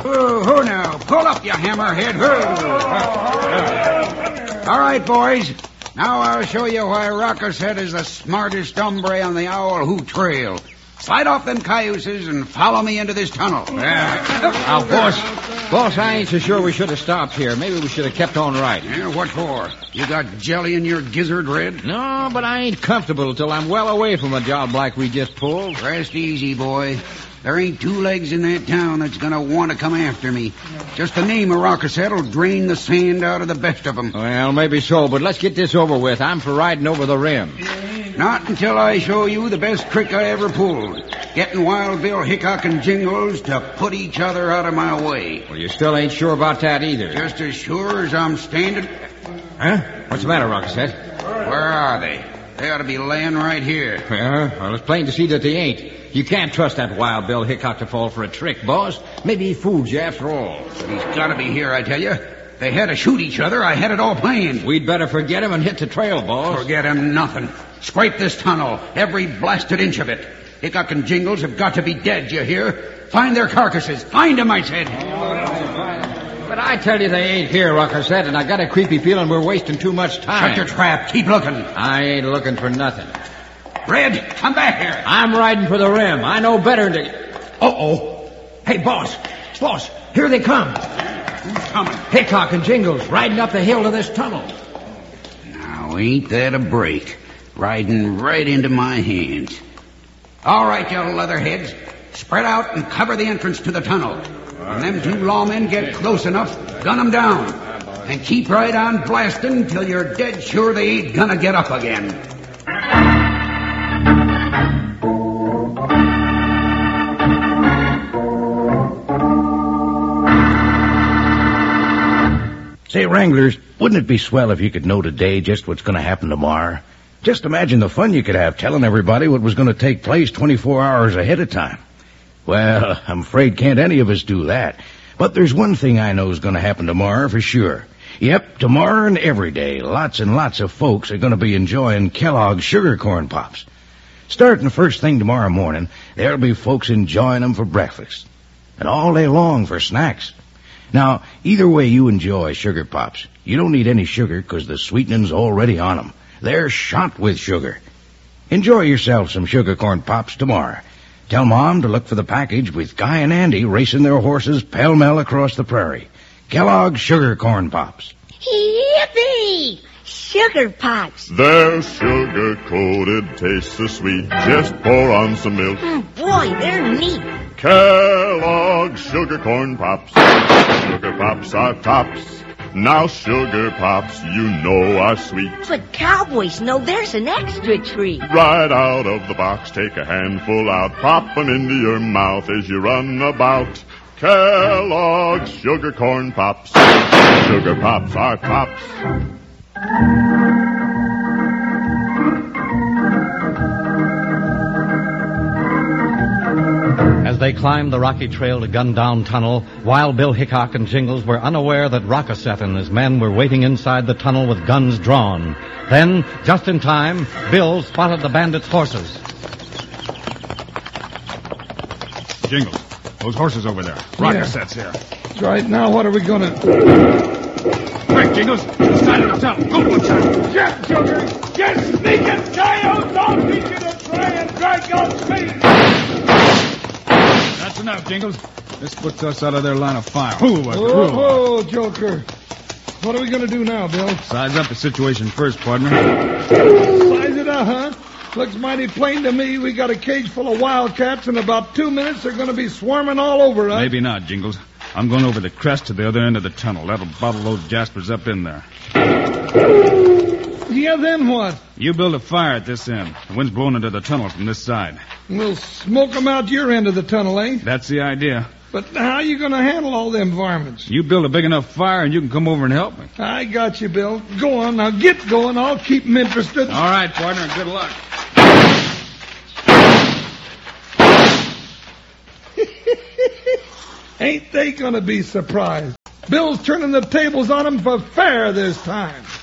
Who now? Pull up, you hammerhead. All right, boys. Now I'll show you why Rockasset is the smartest hombre on the Owl Hoot Trail. Slide off them cayuses and follow me into this tunnel. Now, boss, I ain't so sure we should have stopped here. Maybe we should have kept on right. Yeah, what for? You got jelly in your gizzard, Red? No, but I ain't comfortable till I'm well away from a job like we just pulled. Rest easy, boy. There ain't two legs in that town that's going to want to come after me. Just the name of Rockasset will drain the sand out of the best of them. Well, maybe so, but let's get this over with. I'm for riding over the rim. Not until I show you the best trick I ever pulled. Getting Wild Bill Hickok and Jingles to put each other out of my way. Well, you still ain't sure about that either. Just as sure as I'm standing... Huh? What's the matter, Rockasset? Where are they? They ought to be laying right here. Well, it's plain to see that they ain't. You can't trust that Wild Bill Hickok to fall for a trick, boss. Maybe he fooled you after all. But he's got to be here, I tell you. They had to shoot each other. I had it all planned. We'd better forget him and hit the trail, boss. Forget him nothing. Scrape this tunnel, every blasted inch of it. Hickok and Jingles have got to be dead, you hear? Find their carcasses. Find them, I said. But I tell you they ain't here, Rockasset, and I got a creepy feeling we're wasting too much time. Shut your trap. Keep looking. I ain't looking for nothing. Red, come back here. I'm riding for the rim. I know better than to... Uh-oh. Hey, boss, here they come. Who's coming? Hickok and Jingles riding up the hill to this tunnel. Now, ain't that a break? Riding right into my hands. All right, you leatherheads. Spread out and cover the entrance to the tunnel. When them two lawmen get close enough, gun them down. And keep right on blasting till you're dead sure they ain't gonna get up again. Say, Wranglers, wouldn't it be swell if you could know today just what's going to happen tomorrow? Just imagine the fun you could have telling everybody what was going to take place 24 hours ahead of time. Well, I'm afraid can't any of us do that. But there's one thing I know is going to happen tomorrow for sure. Yep, tomorrow and every day, lots and lots of folks are going to be enjoying Kellogg's Sugar Corn Pops. Starting first thing tomorrow morning, there'll be folks enjoying them for breakfast. And all day long for snacks. Now, either way you enjoy Sugar Pops, you don't need any sugar because the sweetening's already on them. They're shot with sugar. Enjoy yourself some Sugar Corn Pops tomorrow. Tell Mom to look for the package with Guy and Andy racing their horses pell-mell across the prairie. Kellogg's Sugar Corn Pops. Yippee! Sugar Pops. They're sugar-coated, taste so sweet. Just pour on some milk. Boy, they're neat. Kellogg's Sugar Corn Pops. Sugar Pops are tops. Now Sugar Pops, you know, are sweet. But cowboys know there's an extra treat. Right out of the box, take a handful out. Pop 'em into your mouth as you run about. Kellogg's Sugar Corn Pops. Sugar Pops are tops. As they climbed the rocky trail to Gundown Tunnel, Wild Bill Hickok and Jingles were unaware that Rockasset and his men were waiting inside the tunnel with guns drawn. Then, just in time, Bill spotted the bandits' horses. Jingles, those horses over there. Rockasset's here. That's right. Now what are we going to... Quick, Jingles. Side of the tunnel. Go, Woodchuck. Get, Sugar! Get sneaking coyotes! I'll teach you to try and drag your feet! That's enough, Jingles. This puts us out of their line of fire. Whoa, Joker. What are we going to do now, Bill? Size up the situation first, partner. Size it up, huh? Looks mighty plain to me. We got a cage full of wildcats. In about 2 minutes, they're going to be swarming all over us. Maybe not, Jingles. I'm going over the crest to the other end of the tunnel. That'll bottle those jaspers up in there. Yeah, then what? You build a fire at this end. The wind's blowing into the tunnel from this side. We'll smoke them out your end of the tunnel, eh? That's the idea. But how you going to handle all them varmints? You build a big enough fire and you can come over and help me. I got you, Bill. Go on. Now get going. I'll keep them interested. All right, partner. Good luck. Ain't they going to be surprised? Bill's turning the tables on them for fair this time.